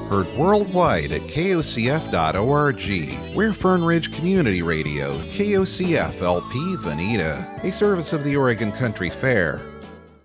Heard worldwide at KOCF.org. We're Fern Ridge Community Radio, KOCF LP Veneta, a service of the Oregon Country Fair.